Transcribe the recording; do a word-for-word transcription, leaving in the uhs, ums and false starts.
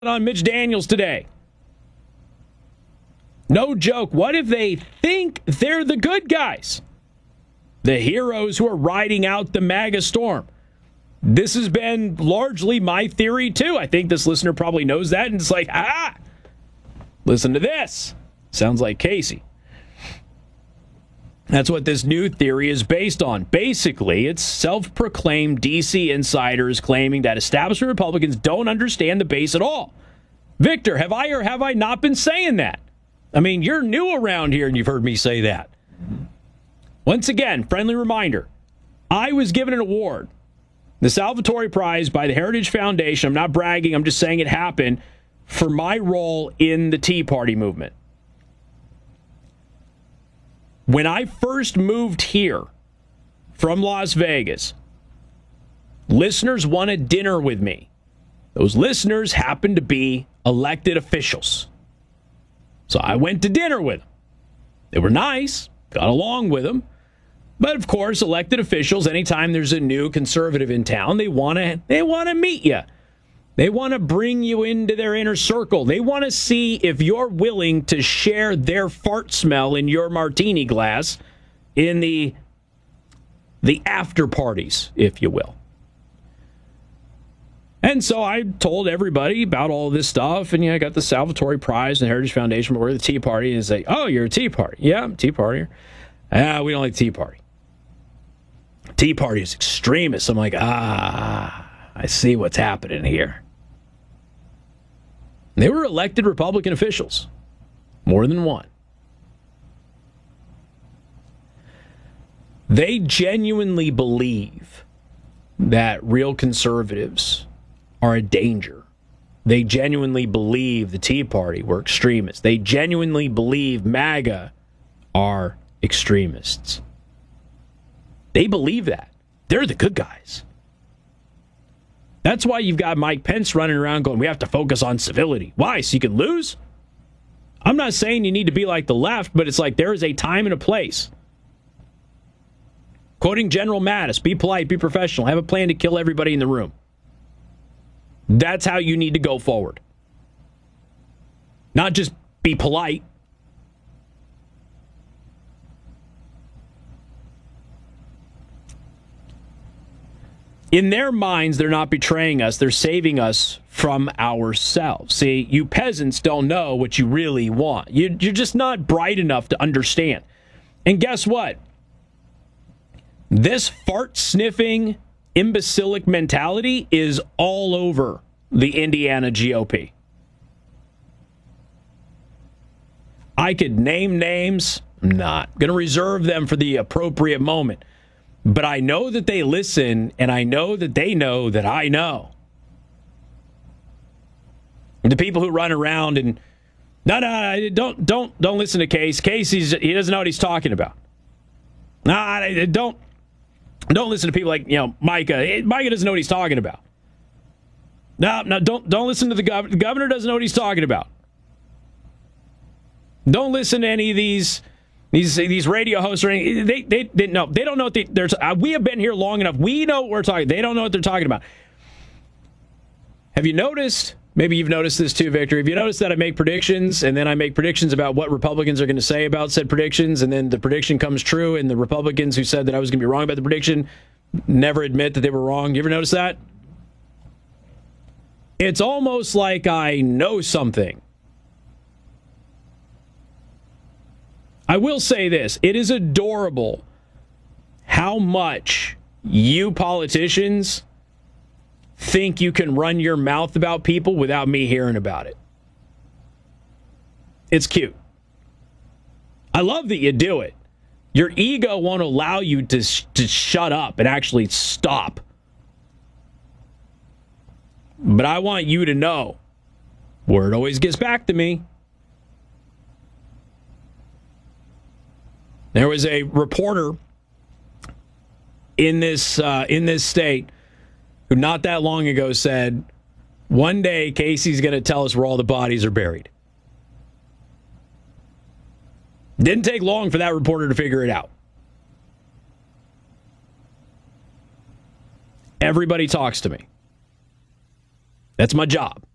on Mitch Daniels today. No joke. What if they think they're the good guys? The heroes who are riding out the MAGA storm. This has been largely my theory, too. I think this listener probably knows that, and it's like, ah, listen to this. Sounds like Casey. That's what this new theory is based on. Basically, it's self-proclaimed D C insiders claiming that establishment Republicans don't understand the base at all. Victor, have I or have I not been saying that? I mean, you're new around here and you've heard me say that. Once again, friendly reminder, I was given an award, the Salvatore Prize by the Heritage Foundation. I'm not bragging, I'm just saying it happened, for my role in the Tea Party movement. When I first moved here from Las Vegas, listeners wanted dinner with me. Those listeners happened to be elected officials. So I went to dinner with them. They were nice, got along with them. But of course, elected officials, anytime there's a new conservative in town, they want to they want to meet you. They want to bring you into their inner circle. They want to see if you're willing to share their fart smell in your martini glass in the, the after parties, if you will. And so I told everybody about all this stuff, and yeah, I got the Salvatore Prize and the Heritage Foundation, but we're the Tea Party, and say, oh, you're a Tea Party. Yeah, I'm a Tea Party. Ah, we don't like the Tea Party. Tea Party is extremist. I'm like, ah, I see what's happening here. They were elected Republican officials. More than one. They genuinely believe that real conservatives are a danger. They genuinely believe the Tea Party were extremists. They genuinely believe MAGA are extremists. They believe that. They're the good guys. That's why you've got Mike Pence running around going, we have to focus on civility. Why? So you can lose? I'm not saying you need to be like the left, but it's like there is a time and a place. Quoting General Mattis, be polite, be professional, have a plan to kill everybody in the room. That's how you need to go forward. Not just be polite. In their minds, they're not betraying us. They're saving us from ourselves. See, you peasants don't know what you really want. You, you're just not bright enough to understand. And guess what? This fart-sniffing, imbecilic mentality is all over the Indiana G O P. I could name names. I'm not going to reserve them for the appropriate moment. But I know that they listen, and I know that they know that I know. The people who run around and, no, no, don't, don't, don't listen to Case. Case, he's, he doesn't know what he's talking about. No, don't, don't listen to people like, you know, Micah. Micah doesn't know what he's talking about. No, no, don't, don't listen to the governor. The governor doesn't know what he's talking about. Don't listen to any of these. These these radio hosts, are they they they no they don't know what they, there's. Uh, we have been here long enough. We know what we're talking. They don't know what they're talking about. Have you noticed? Maybe you've noticed this too, Victor. Have you noticed that I make predictions and then I make predictions about what Republicans are going to say about said predictions, and then the prediction comes true, and the Republicans who said that I was going to be wrong about the prediction never admit that they were wrong. You ever notice that? It's almost like I know something. I will say this. It is adorable how much you politicians think you can run your mouth about people without me hearing about it. It's cute. I love that you do it. Your ego won't allow you to, to shut up and actually stop. But I want you to know, word always gets back to me. There was a reporter in this uh, in this state who not that long ago said, one day Casey's going to tell us where all the bodies are buried. Didn't take long for that reporter to figure it out. Everybody talks to me. That's my job.